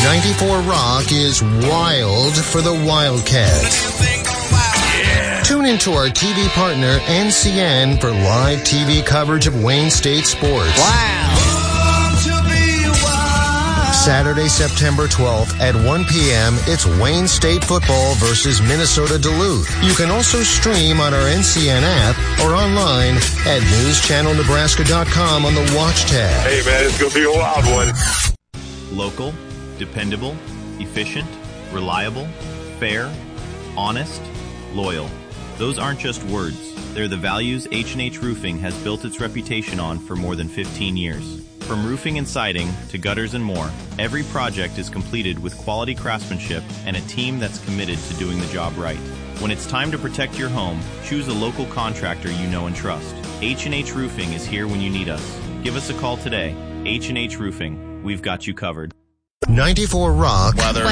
94 Rock is wild for the Wildcats. Tune into our TV partner, NCN, for live TV coverage of Wayne State sports. Wow. Saturday, September 12th at 1 p.m., it's Wayne State football versus Minnesota Duluth. You can also stream on our NCN app or online at newschannelnebraska.com on the Watch tab. Hey, man, it's going to be a wild one. Local, dependable, efficient, reliable, fair, honest, loyal. Those aren't just words. They're the values H&H Roofing has built its reputation on for more than 15 years. From roofing and siding to gutters and more, every project is completed with quality craftsmanship and a team that's committed to doing the job right. When it's time to protect your home, choose a local contractor you know and trust. H&H Roofing is here when you need us. Give us a call today. H&H Roofing. We've got you covered. 94 Rock. Weather.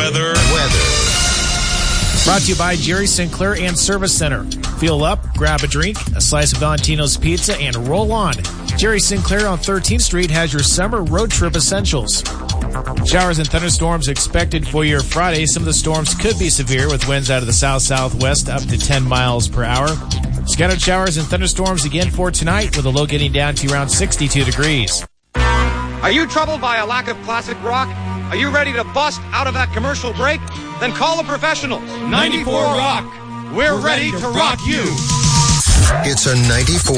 Brought to you by Jerry Sinclair and Service Center. Feel up, grab a drink, a slice of Valentino's pizza, and roll on. Jerry Sinclair on 13th Street has your summer road trip essentials. Showers and thunderstorms expected for your Friday. Some of the storms could be severe with winds out of the south-southwest up to 10 miles per hour. Scattered showers and thunderstorms again for tonight with a low getting down to around 62 degrees. Are you troubled by a lack of classic rock? Are you ready to bust out of that commercial break? Then call the professionals. 94 Rock. We're ready to rock you. It's a 94